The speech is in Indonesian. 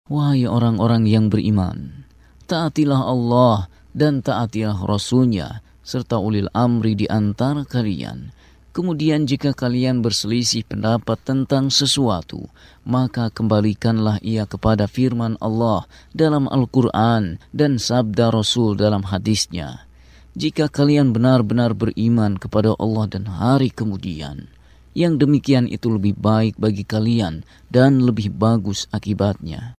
Wahai orang-orang yang beriman, taatilah Allah dan taatilah Rasul-Nya, serta ulil amri di antara kalian. Kemudian jika kalian berselisih pendapat tentang sesuatu, maka kembalikanlah ia kepada firman Allah dalam Al-Quran dan sabda Rasul dalam hadisnya. Jika kalian benar-benar beriman kepada Allah dan hari kemudian, yang demikian itu lebih baik bagi kalian dan lebih bagus akibatnya.